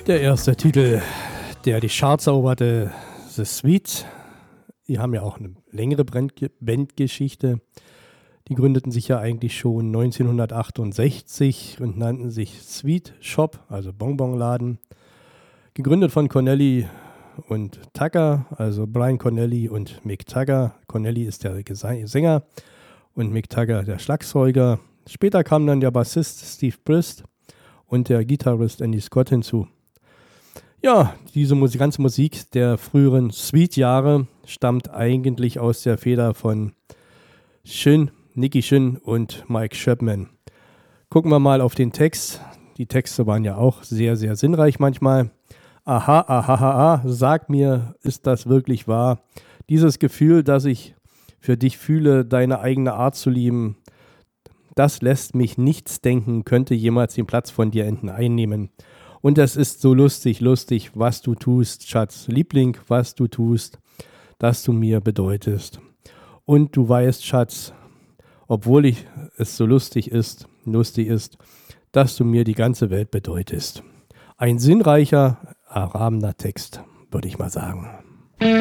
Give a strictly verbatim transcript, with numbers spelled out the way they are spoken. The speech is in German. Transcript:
Der erste Titel, der die Charts eroberte, The Sweet. Die haben ja auch eine längere Bandgeschichte. Die gründeten sich ja eigentlich schon neunzehnhundertachtundsechzig und nannten sich Sweet Shop, also Bonbonladen. Gegründet von Connelly und Tucker, also Brian Connelly und Mick Tucker. Connelly ist der Gesang- Sänger und Mick Tucker der Schlagzeuger. Später kam dann der Bassist Steve Brist und der Gitarrist Andy Scott hinzu. Ja, diese Musik, ganze Musik der früheren Sweet-Jahre stammt eigentlich aus der Feder von Shin, Nicky Shin und Mike Chapman. Gucken wir mal auf den Text. Die Texte waren ja auch sehr, sehr sinnreich manchmal. Aha, aha, aha, sag mir, ist das wirklich wahr? Dieses Gefühl, das ich für dich fühle, deine eigene Art zu lieben, das lässt mich nichts denken, könnte jemals den Platz von dir enten einnehmen. Und es ist so lustig, lustig, was du tust, Schatz. Liebling, was du tust, dass du mir bedeutest. Und du weißt, Schatz, obwohl ich es so lustig ist, lustig ist, dass du mir die ganze Welt bedeutest. Ein sinnreicher, erhabender Text, würde ich mal sagen.